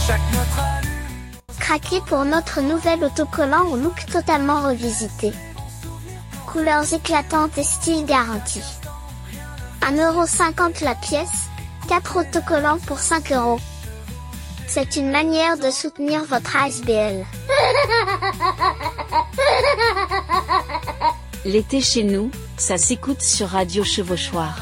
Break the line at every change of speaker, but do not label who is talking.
Craquez pour notre nouvel autocollant au look totalement revisité. Couleurs éclatantes et style garanti. 1,50 € la pièce, 4 autocollants pour 5 €. C'est une manière de soutenir votre ASBL.
L'été chez nous, ça s'écoute sur Radio Chevauchoir.